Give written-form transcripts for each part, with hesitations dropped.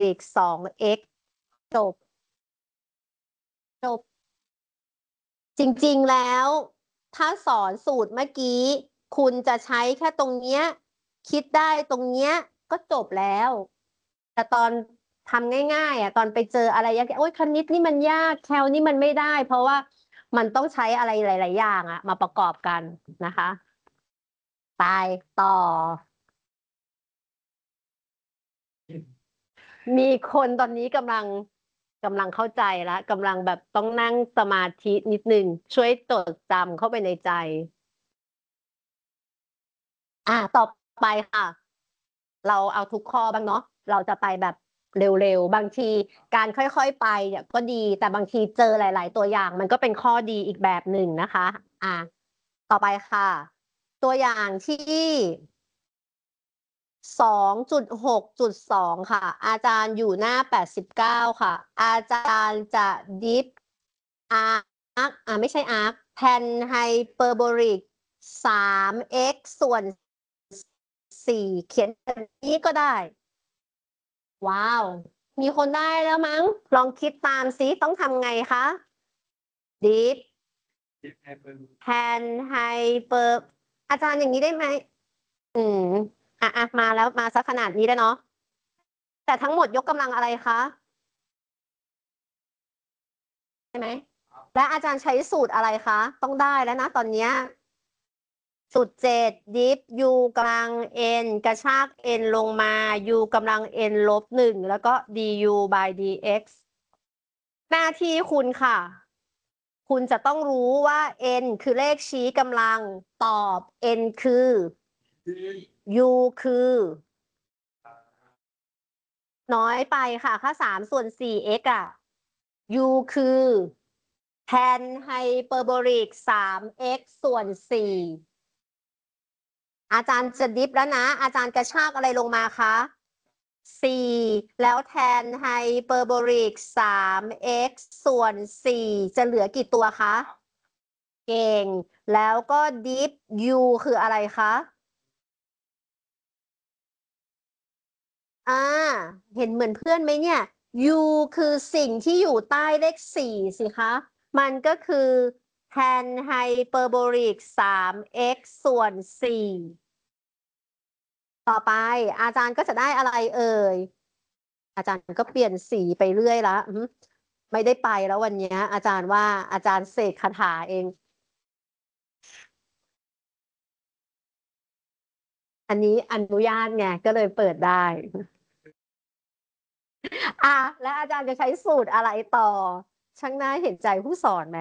อีก 2x จบจริงๆแล้วถ้าสอนสูตรเมื่อกี้ คุณจะใช้แค่ตรงเนี้ยคิดได้ตรงเนี้ยก็จบแล้ว แต่ตอนทำง่ายๆตอนไปเจออะไรยากๆโอ๊ยคณิตนี่มันยากแคลนี่มันไม่ได้ เพราะว่ามันต้องใช้อะไรหลายๆอย่างมาประกอบกันนะคะไปต่อ มีคนตอนนี้กำลังเข้าใจแล้วกำลังแบบต้องนั่งสมาธินิดนึงช่วยจดจำเข้าไปในใจต่อไปค่ะเราเอาทุกข้อบ้างเนาะเราจะไปแบบเร็วๆบางทีการค่อยๆไปเนี่ยก็ดีแต่บางทีเจอหลายๆตัวอย่างมันก็เป็นข้อดีอีกแบบหนึ่งนะคะต่อไปค่ะตัวอย่างที่2.6.2ค่ะอาจารย์อยู่หน้า89ค่ะอาจารย์จะดิฟอาร์คไม่ใช่อาร์คแทนไฮเปอร์โบลิก3x ส่วน4เขียนแบบนี้ก็ได้ว้าวมีคนได้แล้วมั้งลองคิดตามซิต้องทำไงคะดิฟแทนไฮเปอร์อาจารย์อย่างนี้ได้ไหมอืมมาแล้วมาสักขนาดนี้แล้วเนาะแต่ทั้งหมดยกกำลังอะไรคะใช่ไหมและอาจารย์ใช้สูตรอะไรคะต้องได้แล้วนะตอนเนี้ยสูตร7ดิฟ u กำลัง n กระชาก n ลงมา u กำลัง n ลบ1แล้วก็ du by dx หน้าที่คุณค่ะ คุณจะต้องรู้ว่า n คือเลขชี้กำลังตอบ n คือ u คือน้อยไปค่ะค่า3ส่วน 4x u คือแทนไฮเปอร์โบลิก 3x ส่วน 4อาจารย์จะดิฟแล้วนะ อาจารย์กระชากอะไรลงมาคะ4แล้วแทนไฮเปอร์โบลิก 3x ส่วน 4จะเหลือกี่ตัวคะเก่ง แล้วก็ดิฟ u คืออะไรคะเห็นเหมือนเพื่อนไหมเนี่ย u คือสิ่งที่อยู่ใต้เลข4สิคะ มันก็คือแทนไฮเปอร์โบลิก 3x ส่วน 4ต่อไปอาจารย์ก็จะได้อะไรเอ่ยอาจารย์ก็เปลี่ยนสีไปเรื่อยละไม่ได้ไปแล้ววันนี้อาจารย์ว่าอาจารย์เสกคาถาเองอันนี้อนุญาตไงก็เลยเปิดได้แล้วอาจารย์จะใช้สูตรอะไรต่อช่างน่าเห็นใจผู้สอนไหม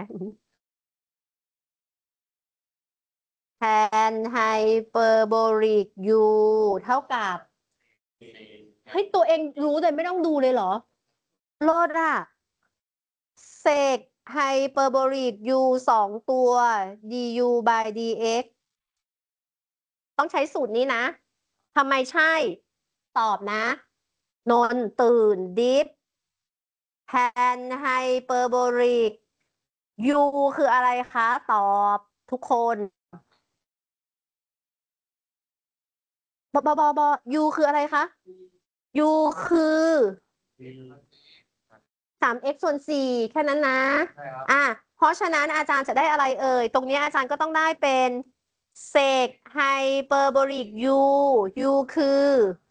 แทนไฮเปอร์โบลิกยูเท่ากับเฮ้ยตัวเองรู้เลยไม่ต้องดูเลยเหรอโลดเสกไฮเปอร์โบลิกยู2 ตัว du by dx ต้องใช้สูตรนี้นะทำไมใช่ตอบนะนนตื่นดิฟแทนไฮเปอร์โบลิกยูคืออะไรคะตอบทุกคนบยูคืออะไรคะยูคือ3x ส่วน 4แค่นั้นนะเพราะฉะนั้นอาจารย์จะได้อะไรเอ่ยตรงนี้อาจารย์ก็ต้องได้เป็นเศษไฮเปอร์โบลิกยูคือ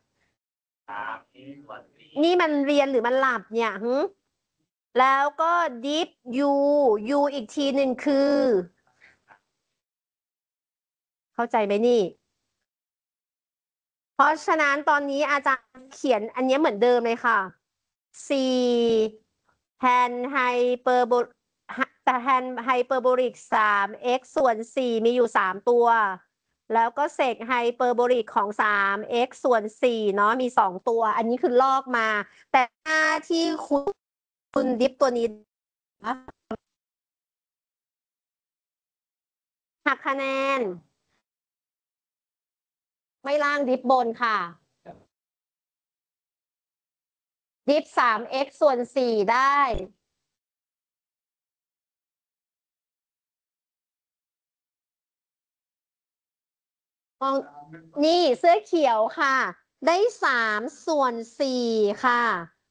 นี่มันเรียนหรือมันหลับเนี่ยแล้วก็ดิฟยูอีกทีหนึ่งคือ เข้าใจไหมนี่ เพราะฉะนั้นตอนนี้อาจารย์เขียนอันนี้เหมือนเดิมเลยค่ะ 4แทนไฮเปอร์โบแต่แทนไฮเปอร์โบลิก 3x ส่วน 4มีอยู่3ตัว แล้วก็เศษไฮเปอร์โบลิกของ 3x ส่วน 4เนาะมี2ตัว อันนี้คือลอกมา แต่หน้าที่คุณดิฟตัวนี้หักคะแนน ไม่ล่างดิฟบนค่ะ ดิฟ 3x ส่วน 4ได้มองนี่เสื้อเขียวค่ะ ได้3 ส่วน 4ค่ะ